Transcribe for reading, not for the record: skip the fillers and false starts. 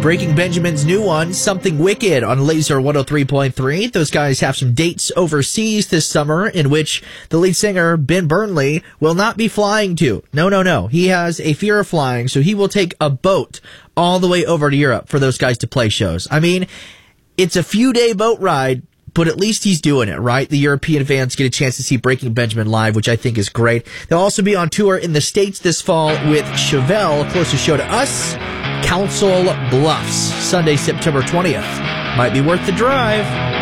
Breaking Benjamin's new one, Something Wicked, on Laser 103.3. Those guys have some dates overseas this summer in which the lead singer, Ben Burnley, will not be flying to. No. He has a fear of flying, so he will take a boat all the way over to Europe for those guys to play shows. I mean, it's a few-day boat ride, but at least he's doing it, right? The European fans get a chance to see Breaking Benjamin live, which I think is great. They'll also be on tour in the States this fall with Chevelle, closest show to us, Council Bluffs, Sunday, September 20th. Might be worth the drive.